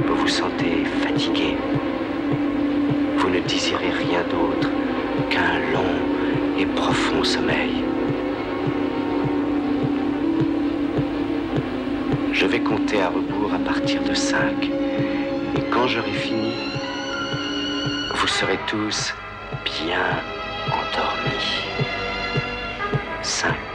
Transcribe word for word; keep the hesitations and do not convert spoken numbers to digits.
vous vous sentez fatigué, vous ne désirez rien d'autre qu'un long et profond sommeil. Je vais compter à rebours à partir de cinq. Et quand j'aurai fini, vous serez tous bien endormis. Cinq.